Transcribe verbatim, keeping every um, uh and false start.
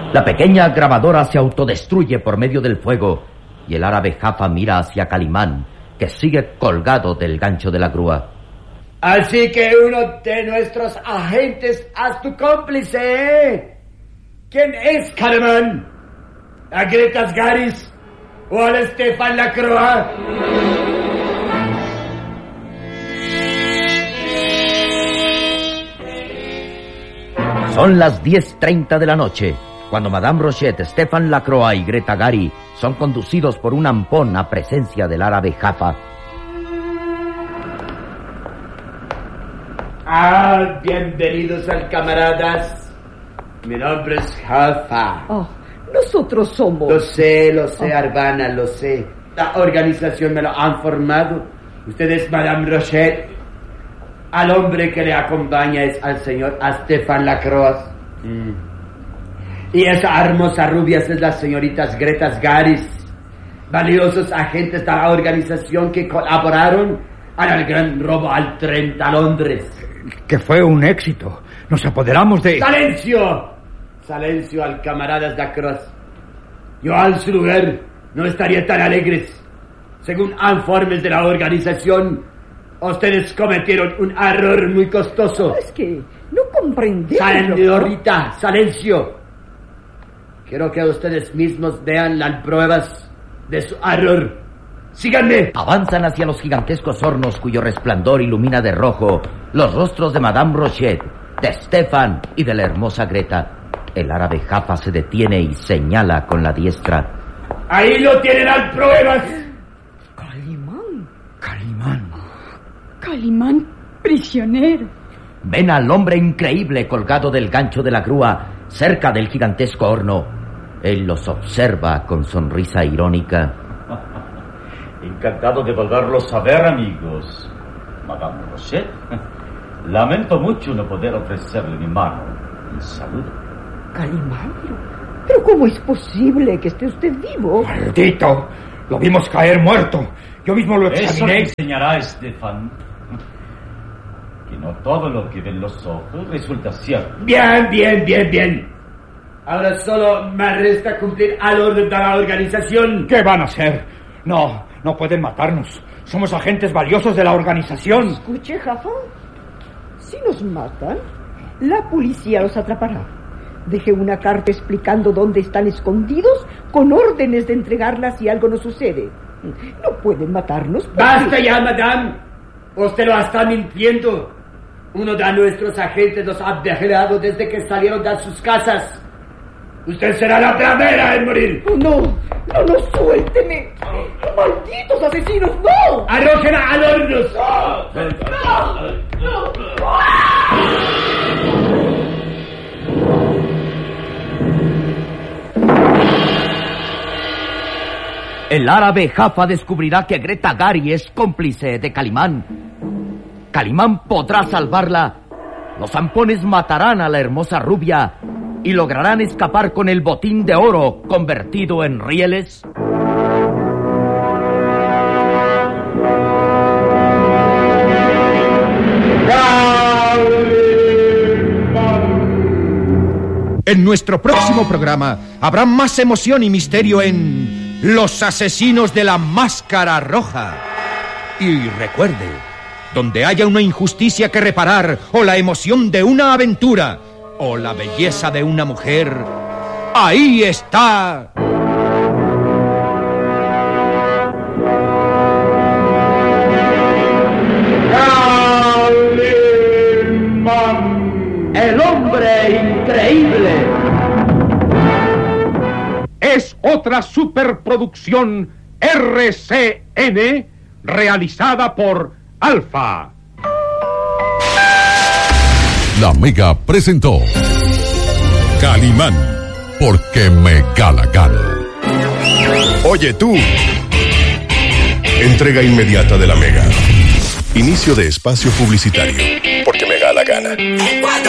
La pequeña grabadora se autodestruye por medio del fuego y el árabe Jaffa mira hacia Calimán, que sigue colgado del gancho de la grúa. Así que uno de nuestros agentes es tu cómplice, ¿eh? ¿Quién es Calimán? ¿A Gretas Garis o al Estefan Lacroix? Son las diez treinta de la noche, cuando Madame Rochet, Stefan Lacroix y Greta Gary son conducidos por un ampón a presencia del árabe Jaffa. Ah, bienvenidos al camaradas. Mi nombre es Jaffa. Oh, nosotros somos... Lo sé, lo sé, Oh. Arbana, lo sé. La organización me lo han formado. Usted es Madame Rochet. Al hombre que le acompaña es al señor Stefan Lacroix. Mm. Y esa hermosa rubia es la señorita Greta Garis. Valiosos agentes de la organización que colaboraron en el gran robo al tren a Londres. Que fue un éxito. Nos apoderamos de... ¡Silencio! Silencio al camaradas Lacroix. Yo al su lugar no estaría tan alegres. Según informes de la organización, ustedes cometieron un error muy costoso. Es que no comprendemos. Señorita, silencio. Quiero que ustedes mismos vean las pruebas de su error. ¡Síganme! Avanzan hacia los gigantescos hornos cuyo resplandor ilumina de rojo los rostros de Madame Rochet, de Stefan y de la hermosa Greta. El árabe Jaffa se detiene y señala con la diestra. ¡Ahí lo tienen las pruebas! Calimán. Calimán. Calimán, prisionero. Ven al hombre increíble colgado del gancho de la grúa cerca del gigantesco horno. Él los observa con sonrisa irónica. Encantado de volverlos a ver, amigos. Madame Rochet, lamento mucho no poder ofrecerle mi mano. Un saludo. Calimán, pero, pero ¿cómo es posible que esté usted vivo? ¡Maldito! Lo vimos caer muerto. Yo mismo lo Eso examiné. le enseñará, Stefan. Que no todo lo que ven los ojos resulta cierto. Bien, bien, bien, bien. Ahora solo me resta cumplir al orden de la organización. ¿Qué van a hacer? No, no pueden matarnos. Somos agentes valiosos de la organización. Escuche, Jaffa. Si nos matan, la policía los atrapará. Deje una carta explicando dónde están escondidos con órdenes de entregarlas si algo nos sucede. No pueden matarnos. porque- ¡Basta ya, madame! Usted lo está mintiendo. Uno de nuestros agentes los ha vigilado desde que salieron de sus casas. Usted será la primera en morir. No, no, no, suélteme. ¡Malditos asesinos, no! ¡Arrójela al horno! El árabe Jaffa descubrirá que Greta Gary es cómplice de Calimán. Calimán podrá salvarla. Los zampones matarán a la hermosa rubia y lograrán escapar con el botín de oro convertido en rieles. En nuestro próximo programa habrá más emoción y misterio en Los asesinos de la máscara roja. Y recuerde, donde haya una injusticia que reparar, o la emoción de una aventura, o la belleza de una mujer, ahí está... ¡El hombre increíble! Es otra superproducción R C N realizada por Alfa. La Mega presentó Calimán, porque me gana gana. Oye tú. Entrega inmediata de la Mega. Inicio de espacio publicitario. Porque me da la gana.